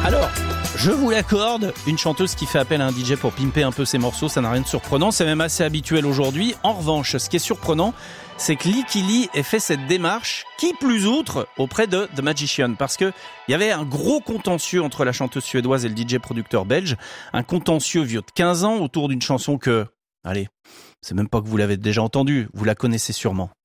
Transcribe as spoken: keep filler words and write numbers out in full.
Alors, je vous l'accorde, une chanteuse qui fait appel à un D J pour pimper un peu ses morceaux, ça n'a rien de surprenant, c'est même assez habituel aujourd'hui. En revanche, ce qui est surprenant, c'est que Licky Lee ait fait cette démarche, qui plus outre, auprès de The Magician, parce que il y avait un gros contentieux entre la chanteuse suédoise et le D J producteur belge, un contentieux vieux de quinze ans autour d'une chanson que, allez, c'est même pas que vous l'avez déjà entendue, vous la connaissez sûrement.